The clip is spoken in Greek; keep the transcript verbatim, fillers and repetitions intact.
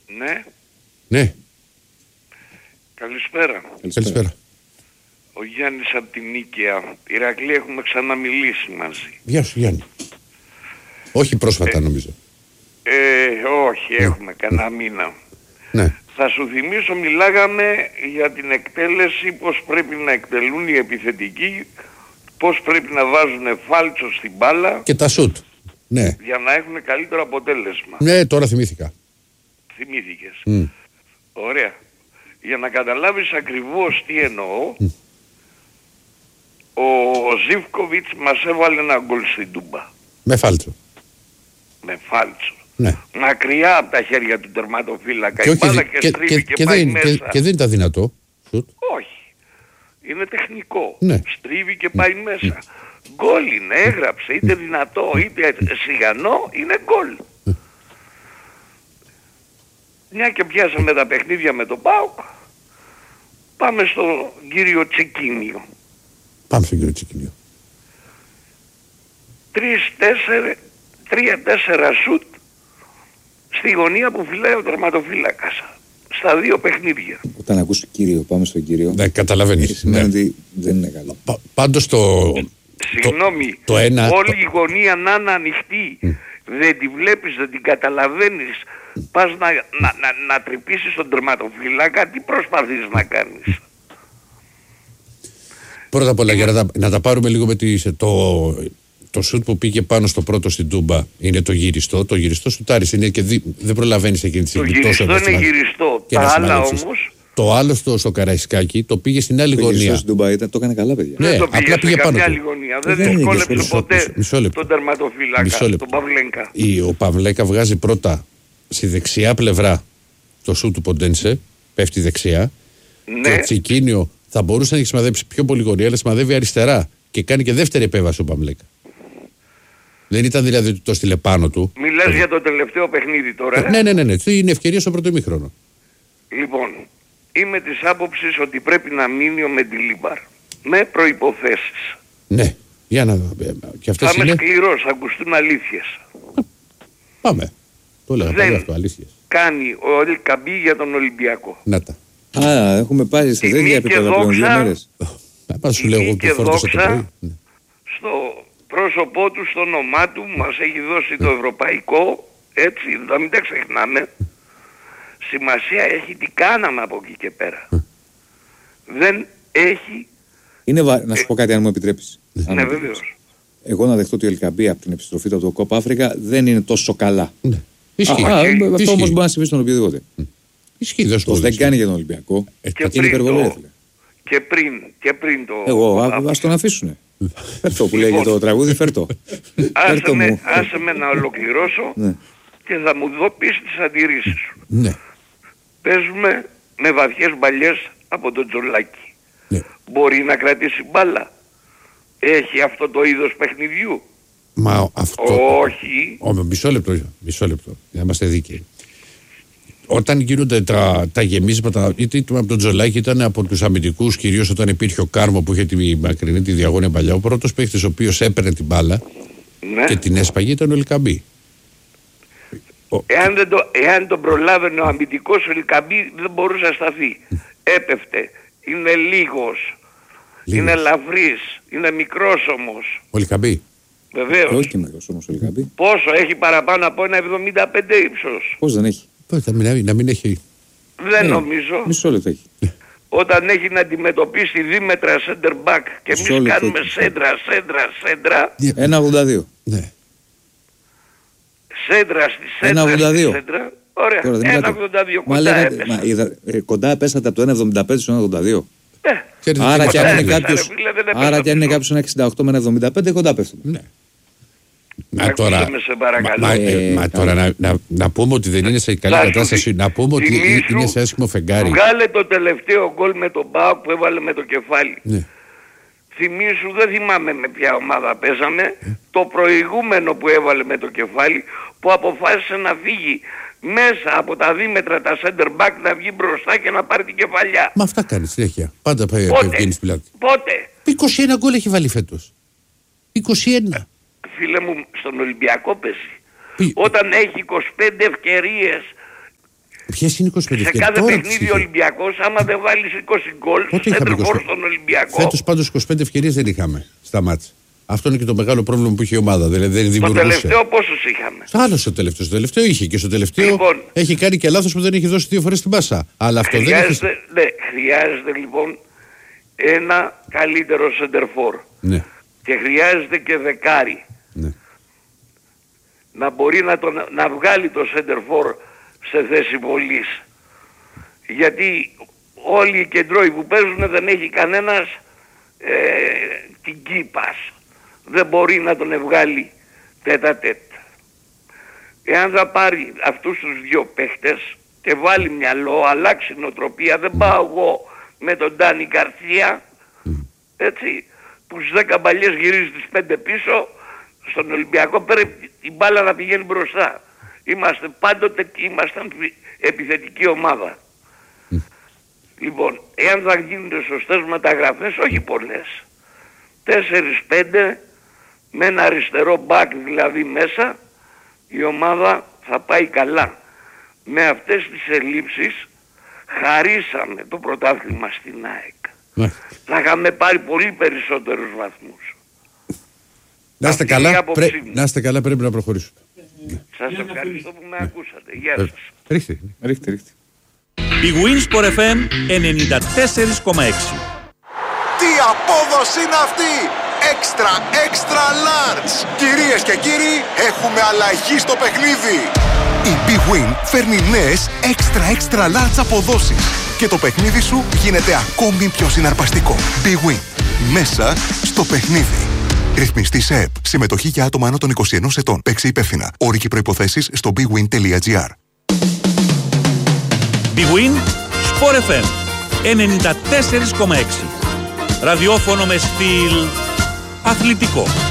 Ναι. Ναι. Καλησπέρα. Καλησπέρα. Ο Γιάννης από την Νίκαια. Ηρακλή, έχουμε ξαναμιλήσει μαζί. Γεια σου Γιάννη. Όχι πρόσφατα ε, νομίζω. Ε, όχι, ναι. Έχουμε κανένα μήνα. Ναι. Θα σου θυμίσω, μιλάγαμε για την εκτέλεση, πώς πρέπει να εκτελούν οι επιθετικοί, πώς πρέπει να βάζουν φάλτσο στην μπάλα. Και τα σουτ. Ναι. Για να έχουν καλύτερο αποτέλεσμα. Ναι, τώρα θυμήθηκα. Θυμήθηκες. Mm. Ωραία. Για να καταλάβεις ακριβώς τι εννοώ, mm. ο Ζίβκοβιτς μας έβαλε ένα γκολ στην Τούμπα. Με φάλτσο. Με φάλτσο. Ναι. Μακριά από τα χέρια του τερματοφύλακα. Και, η μπάλα και, και στρίβει και, και, και και, πάει δεν, μέσα. και, και δεν ήταν δυνατό. Σουτ. Όχι. Είναι τεχνικό. Ναι. Στρίβει και πάει μέσα. Γκολ είναι, έγραψε. Είτε δυνατό είτε σιγανό, είναι γκολ. Μια και πιάσαμε τα παιχνίδια με τον ΠΑΟΚ, πάμε στον κύριο Τσικίνιο. Πάμε στον κύριο Τσικίνιο. Τρεις, τέσσερα, τρία, τέσσερα σουτ στη γωνία που φυλάει ο τερματοφύλακας. Στα δύο παιχνίδια. Όταν ακούς κύριο, πάμε στον κύριο. Ναι, καταλαβαίνεις. Σημαίνει ότι δεν είναι καλό. Πα, πάντως το... Συγγνώμη, το, το ένα, όλη το... η γωνία να είναι ανοιχτή. Mm. Δεν τη βλέπεις, δεν την καταλαβαίνεις. Mm. Πας να, να, να, να τρυπήσεις τον τερματοφύλακα, τι προσπαθείς να κάνεις. Πρώτα απ' όλα, για να τα, να τα πάρουμε λίγο με τις, το, το σουτ που πήγε πάνω στο πρώτο στην Τούμπα είναι το γυριστό. Το γυριστό σουτάρις είναι και δι, δεν προλαβαίνεις εκείνη τη στιγμή. Το γυριστό είναι γυριστό. Τα άλλα όμως... Το άλλο στο, στο Καραϊσκάκι το πήγε στην άλλη το γωνία. Το στην Τούμπα ήταν, το έκανε καλά, παιδιά. Ναι, δεν το πήγε απλά πήγε σε πάνω καμιά του. άλλη γωνία. Δεν, δεν δυσκόλεψε ποτέ τον τερματοφύλακα, τον Παυλέκα. Ο Παυλέκα βγάζει πρώτα στη δεξιά πλευρά το σου του Ποντένσε, πέφτει δεξιά. Ναι. Και ο Τσικίνιο θα μπορούσε να έχει σημαδέψει πιο πολύ γωνία, αλλά σημαδεύει αριστερά. Και κάνει και δεύτερη επέμβαση ο Παυλέκα. Δεν ήταν δηλαδή ότι το στείλε πάνω του. Μιλάς ε... για το τελευταίο παιχνίδι τώρα. Ε? Ναι, ναι, ναι, ναι. Είναι ευκαιρία στο πρώτο ημίχρονο. Λοιπόν, είμαι της άποψης ότι πρέπει να μείνει ο Μεντιλίμπαρ. Με προϋποθέσεις. Ναι, για να δω. Και αυτές θα είμαι είναι... σκληρός, θα ακουστούν αλήθειες. Πάμε. Το λέγα πάλι αυτό, αλήθειες. Κάνει ο Ελκαμπή για τον Ολυμπιακό. Να τα. Α, έχουμε πάει σε τέτοια επίπεδα πλέον δύο μέρες. Να πάω σου λέω εγώ που φόρτωσα το πρωί. Στο πρόσωπό του, στο όνομά του, μας έχει δώσει το ευρωπαϊκό, έτσι, να μην τα ξεχνάμε. Σημασία έχει τι κάναμε από εκεί και πέρα. Δεν έχει... Είναι βα... Να σου πω κάτι αν μου επιτρέπεις. Ναι, βεβαίως. Εγώ να δεχτώ ότι η Ελκαμπή από την επιστροφή του από το Κόπα Αφρικα δεν είναι τόσο καλά. Ναι. Ισχύει. Α, α, αυτό όμως μπορεί να συμβεί στον οποιοδήποτε. Ισχύει, δεν το δεν κάνει για τον Ολυμπιακό. Ε, και, είναι πριν το, και, πριν, και πριν το... Εγώ, α, ας τον αφήσουνε. Φέρτο που λέγεται το τραγούδι, φέρτο. Άσε με, άσε με να ολοκληρώσω ναι. Και θα μου δω πεις τις αντιρρήσεις σου. Ναι. Παίζουμε με βαθιές μπαλιές από τον Τζολάκη. Ναι. Μπορεί να κρατήσει μπάλα. Έχει αυτό το είδος παιχνιδιού. Μα αυτό... Όχι. Ω, μισό λεπτό, μισό λεπτό. Να είμαστε δίκαιοι. Όταν γίνονται τα, τα γεμίσματα, είτε ήταν από τον Τζολάκη, ήταν από τους αμυντικούς, κυρίως όταν υπήρχε ο Κάρμο που είχε τη μακρινή, τη διαγώνια παλιά. Ο πρώτος παίχτης ο οποίος έπαιρνε την μπάλα ναι. Και την έσπαγε ήταν ο Ελκαμπή. Εάν, δεν το, εάν τον προλάβαινε ο αμυντικός, ο Ελκαμπή δεν μπορούσε να σταθεί. Έπεφτε. Είναι λίγος. Λίγος. Είναι ελαφρύς. Είναι μικρός όμως. Ο Ελκαμπή. Βεβαίως. Όχι μικρός όμως ο Ελκαμπή. Πόσο έχει παραπάνω από ένα εβδομήντα πέντε ύψος. Πώς δεν έχει. Πώς να μην, να μην έχει. Δεν ε, νομίζω. Μισό λεπτό έχει. Όταν έχει να αντιμετωπίσει δίμετρα center back και εμείς κάνουμε σέντρα, σέντρα, σέντρα. ένα ογδόντα δύο. Ναι. Σέντρα στη σέντρα, ένα ογδόντα δύο. Σέντρα. Ωραία, ένα ογδόντα δύο κοντά λέγατε, έπεσα. Μα, είδα, ε, κοντά πέσατε από το ένα εβδομήντα πέντε στο ένα ογδόντα δύο. Ε, άρα και αν είναι έπεσα, κάποιος, ρε, φίλε, άρα και αν είναι κάποιος ένα εξήντα οκτώ με ένα εβδομήντα πέντε κοντά πέφτουμε. Ναι. Μα τώρα, μα, μα, ε, μα τώρα να, να, να πούμε ότι δεν είναι σε καλή κατάσταση, να πούμε ότι είναι, είναι σε άσχημο φεγγάρι. Βγάλε το τελευταίο γκολ με τον ΠΑΟΚ που έβαλε με το κεφάλι. Ναι. Θυμήσου, δεν θυμάμαι με ποια ομάδα παίζαμε, ε. το προηγούμενο που έβαλε με το κεφάλι που αποφάσισε να φύγει μέσα από τα δίμετρα τα center back να βγει μπροστά και να πάρει την κεφαλιά. Μα αυτά κάνει συνέχεια. Πάντα πάει πότε, πότε. είκοσι ένα γκολ έχει βάλει φέτος. είκοσι ένα. Φίλε μου, στον Ολυμπιακό παίζει. Πι... Όταν έχει είκοσι πέντε ευκαιρίες Ποιες είναι είκοσι πέντε Σε ευκαιρίες? κάθε Τώρα παιχνίδι τις ο είχε. Ολυμπιακός, άμα δεν βάλεις είκοσι γκολ, σέντερφορ στον Ολυμπιακό. Φέτος πάντως είκοσι πέντε ευκαιρίες δεν είχαμε στα μάτς. Αυτό είναι και το μεγάλο πρόβλημα που είχε η ομάδα. Δηλαδή δεν Το δημιουργούσε. τελευταίο πόσους είχαμε? Στο άλλο στο τελευταίο. Στο τελευταίο είχε και στο τελευταίο Λοιπόν, έχει κάνει και λάθος που δεν έχει δώσει δύο φορές την πάσα. Αλλά αυτό δεν χρειάζεται, έχει. ναι, χρειάζεται λοιπόν ένα καλύτερο σεντερφόρ. Ναι, Και χρειάζεται και δεκάρι. ναι. Να μπορεί να, τον, να βγάλει το σεντερφόρ σε θέση βολής. Γιατί όλοι οι κεντρώοι που παίζουν δεν έχει κανένας ε, την κήπας. Δεν μπορεί να τον βγάλει τέτα τέτα. Εάν θα πάρει αυτούς τους δύο παίχτες και βάλει μυαλό, αλλάξει νοοτροπία, δεν πάω εγώ με τον Ντάνι Γκαρσία, έτσι, που στις δέκα μπαλιές γυρίζει τις πέντε πίσω, στον Ολυμπιακό πρέπει η μπάλα να πηγαίνει μπροστά. Είμαστε πάντοτε, ήμασταν επιθετική ομάδα. Λοιπόν, εάν θα γίνονται σωστές μεταγραφές, όχι πολλές, τέσσερις πέντε, με ένα αριστερό μπακ δηλαδή μέσα, η ομάδα θα πάει καλά. Με αυτές τις ελλείψεις χαρίσαμε το πρωτάθλημα στην ΑΕΚ. Ναι. Θα είχαμε πάρει πολύ περισσότερους βαθμούς. Να είστε Αυτή είναι η καλά, άποψή πρέ... μου. να είστε καλά, πρέπει να προχωρήσουμε. Σας ευχαριστώ που με ακούσατε. Γεια Ε, σας. Ρίχτε. Ρίχτε, ρίχτε. Η Winsport εφ εμ ενενήντα τέσσερα κόμμα έξι. Τι απόδοση είναι αυτή! Έξτρα, έξτρα large! Κυρίες και κύριοι, έχουμε αλλαγή στο παιχνίδι! Η Big Win φέρνει νέες έξτρα, έξτρα large αποδόσεις και το παιχνίδι σου γίνεται ακόμη πιο συναρπαστικό. Big Win. Μέσα στο παιχνίδι. Ρυθμιστή σε ΕΠ. Συμμετοχή για άτομα άνω των είκοσι ενός ετών. Παίξε υπεύθυνα. Όροι και προϋποθέσεις στο bigwin τελεία gr. Big Win Sport εφ εμ ενενήντα τέσσερα κόμμα έξι. Ραδιόφωνο με στυλ αθλητικό.